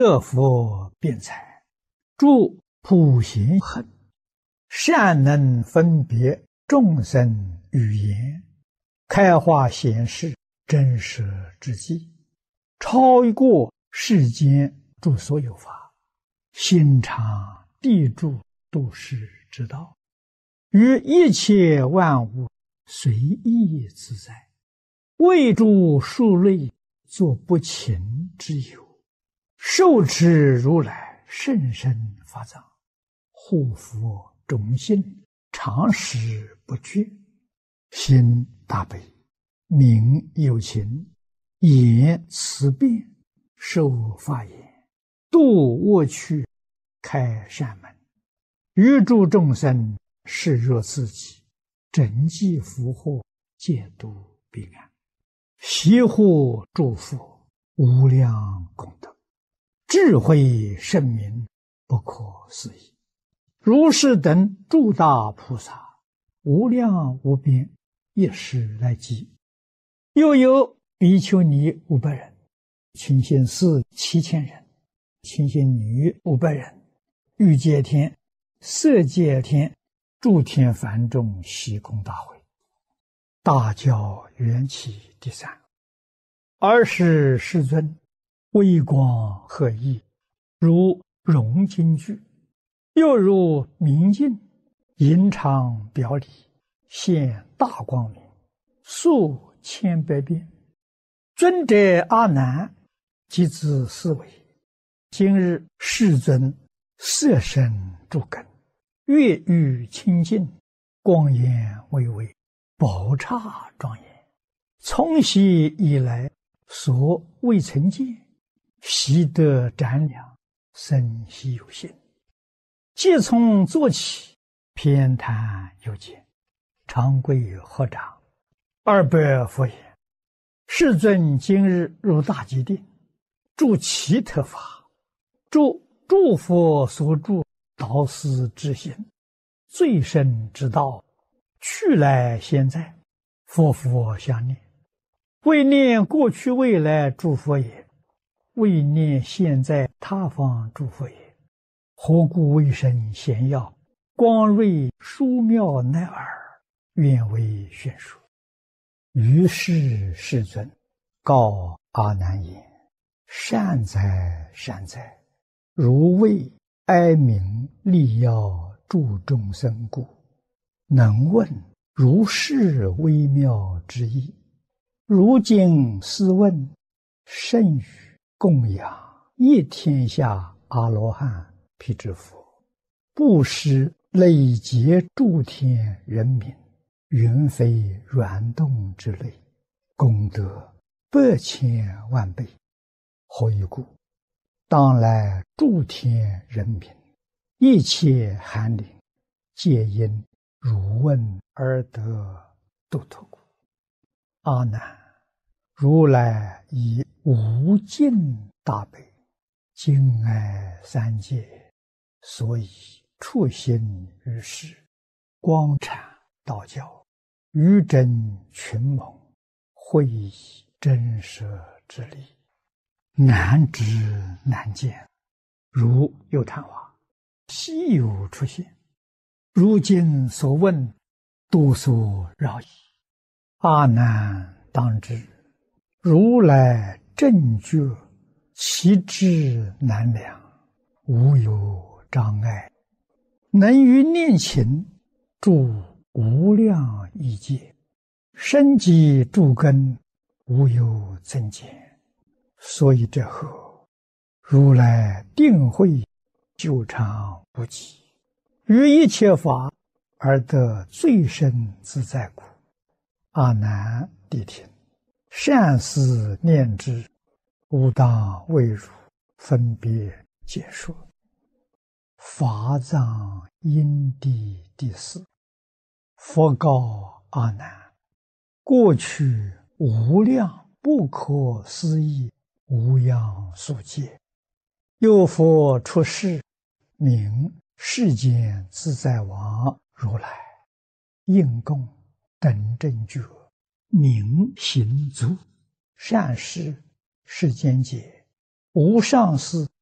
恶佛辩才，诸普贤恒，善能分别众生语言，开化显示真实之际，超过世间诸所有法，心常地住度世之道，于一切万物随意自在，为诸数类作不勤之有，受持如来甚深法藏，护佛忠信，常时不绝，心大悲，名有情，言慈辩，受法言，度恶趣，开善门，于诸众生视若自己，整济福祸，戒度彼岸，悉护诸佛无量功德，智慧圣明，不可思议。如是等诸大菩萨，无量无边，一时来集。又有比丘尼500人，清心寺7000人，清心女500人，欲界天、色界天、诸天梵众悉空大会，大教缘起第3。尔时世尊微光赫熠，如融金具，又如明镜，隐常表里，现大光明，数千百变。尊者阿难即自思维：今日世尊色身诸根，月欲清净，光颜巍巍，宝刹庄严，从昔以来所未曾见，习得瞻量，生希有心。即从坐起，偏袒有见，长跪合掌，200佛言：世尊今日入大吉定，住奇特法，住诸佛所住导师之心，最深之道，去来现在，佛佛相念，为念过去未来诸佛也，为念现在他方诸佛也。何故为身显耀，光瑞殊妙乃尔，愿为宣说。于是世尊告阿难言：善哉善哉，如为哀鸣利要助众生故，能问如是微妙之意。如今斯问，甚于供养一天下阿罗汉辟支佛，布施累劫诸天人民，云非软动之类，功德100千万倍。何以故？当来诸天人民，一切寒灵，皆因汝问而得度脱故。阿难，如来以无尽大悲，敬爱三界，所以处心于世，光阐道教，于真群盟，会以真实之理，难知难见，如有昙花，稀有出现。如今所问，多所扰矣。阿难当知，如来正觉，其智难量，无有障碍，能于念勤住无量异界，深积诸根，无有增减。所以这后，如来定慧久长不极，于一切法而得最深自在故。阿难谛听，善思念之，吾当为汝分别解说。法藏因地第4。佛告阿难：过去无量不可思议无量数劫，有佛出世，名世间自在王如来，应供等正觉，名行足，善事世间解，无上士